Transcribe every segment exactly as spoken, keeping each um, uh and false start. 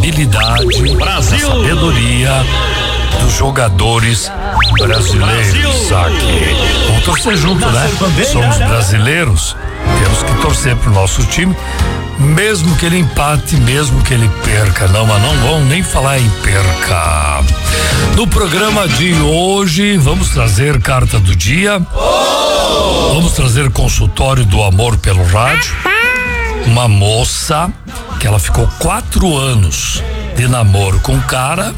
habilidade, Brasil. da sabedoria dos jogadores brasileiros aqui. Vamos torcer junto, né? Somos brasileiros, temos que torcer pro nosso time, mesmo que ele empate, mesmo que ele perca. Não, mas não vão nem falar em perca. No programa de hoje, vamos trazer carta do dia, vamos trazer consultório do amor pelo rádio. Uma moça que ela ficou quatro anos de namoro com um cara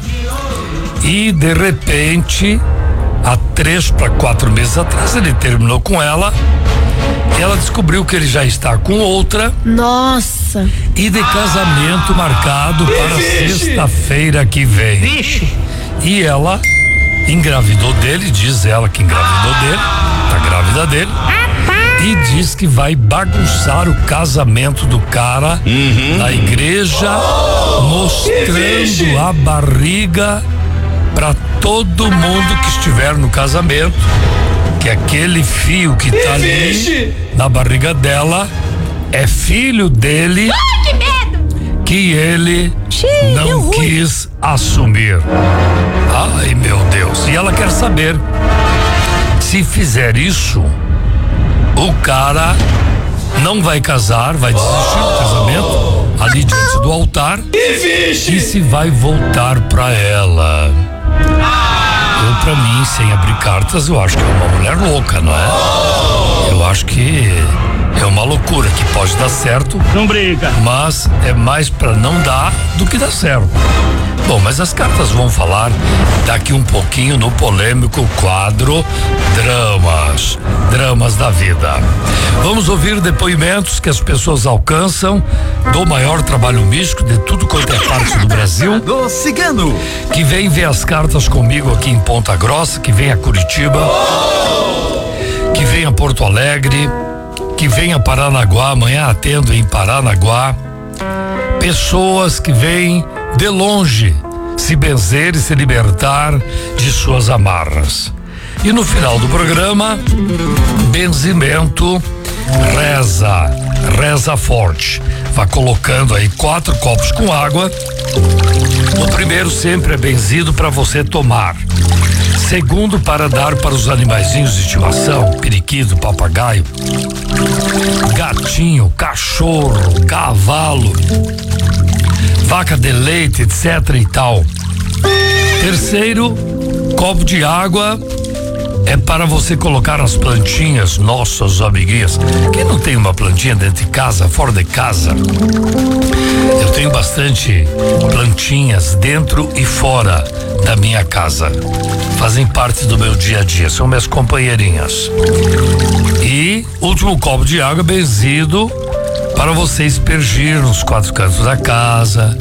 e de repente, há três para quatro meses atrás, ele terminou com ela. Ela descobriu que ele já está com outra. Nossa. E de casamento marcado para sexta-feira que vem. Vixe. E ela engravidou dele, diz ela que engravidou dele, tá grávida dele. E diz que vai bagunçar o casamento do cara uhum. na igreja, mostrando a barriga para todo mundo que estiver no casamento, que aquele fio que tá ali na barriga dela é filho dele. Ai, que medo! Que ele Xiii, não quis assumir. Ai, meu Deus. E ela quer saber se fizer isso, o cara não vai casar, vai desistir do casamento ali diante do altar e se vai voltar pra ela. Eu, pra mim, sem abrir cartas, eu acho que é uma mulher louca, não é? Eu acho que é uma loucura que pode dar certo. Não briga. Mas é mais pra não dar do que dar certo. Bom, mas as cartas vão falar daqui um pouquinho no polêmico quadro Dramas, Dramas da Vida. Vamos ouvir depoimentos que as pessoas alcançam do maior trabalho místico de tudo quanto é parte do Brasil. Do Cigano. Que vem ver as cartas comigo aqui em Ponta Grossa, que vem a Curitiba, que vem a Porto Alegre, que vem a Paranaguá, amanhã atendo em Paranaguá. Pessoas que vêm de longe se benzer e se libertar de suas amarras. E no final do programa, benzimento, reza, reza forte. Vá colocando aí quatro copos com água. O primeiro sempre é benzido para você tomar. Segundo, para dar para os animaizinhos de estimação, periquito, papagaio, gatinho, cachorro, cavalo, vaca de leite, etc e tal. Terceiro, copo de água é para você colocar as plantinhas, nossas amiguinhas. Quem não tem uma plantinha dentro de casa, fora de casa? Eu tenho bastante plantinhas dentro e fora da minha casa. Fazem parte do meu dia a dia, são minhas companheirinhas. E último copo de água benzido para você aspergir nos quatro cantos da casa,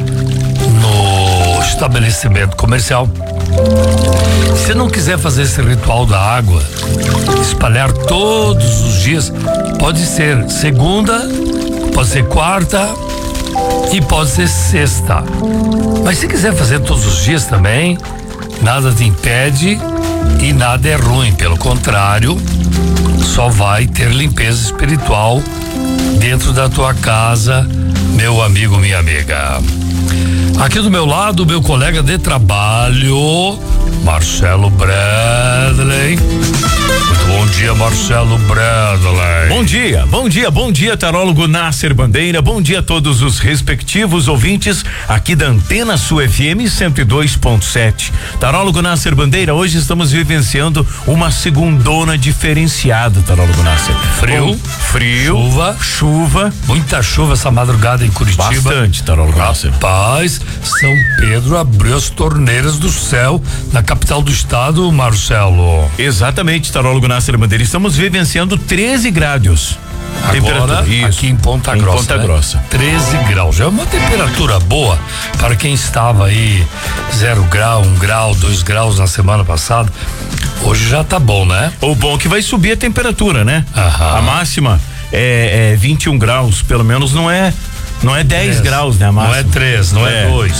no estabelecimento comercial. Se não quiser fazer esse ritual da água, espalhar todos os dias, pode ser segunda, pode ser quarta e pode ser sexta. Mas se quiser fazer todos os dias também, nada te impede e nada é ruim, pelo contrário, só vai ter limpeza espiritual dentro da tua casa, meu amigo, minha amiga. Aqui do meu lado, meu colega de trabalho, Marcelo Bradley. Muito bom dia, Marcelo Bradley. Bom dia, bom dia, bom dia, tarólogo Nasser Bandeira. Bom dia a todos os respectivos ouvintes aqui da Antena Sul F M cento e dois ponto sete. Tarólogo Nasser Bandeira, hoje estamos vivenciando uma segundona diferenciada, tarólogo Nasser. Frio, Bom, frio, chuva, chuva, muita chuva essa madrugada em Curitiba. Bastante, tarólogo Nasser. Rapaz, São Pedro abriu as torneiras do céu na capital do estado, Marcelo. Exatamente, tarólogo Nasser Bandeira. Estamos vivenciando treze graus. Agora, aqui em Ponta em Grossa. Ponta né? Grossa. treze graus. Já é uma temperatura boa para quem estava aí zero grau, um grau, dois graus na semana passada. Hoje já tá bom, né? O bom é que vai subir a temperatura, né? Aham. A máxima é, é vinte e um graus, pelo menos não é, não é dez graus, né? A máxima. Não é três, não é, é dois.